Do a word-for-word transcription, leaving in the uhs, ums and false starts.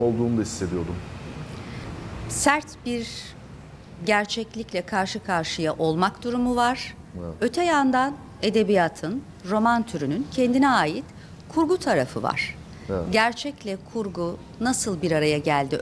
olduğunu da hissediyordum. Sert bir gerçeklikle karşı karşıya olmak durumu var. Evet. Öte yandan edebiyatın, roman türünün kendine ait kurgu tarafı var. Evet. Gerçekle kurgu nasıl bir araya geldi?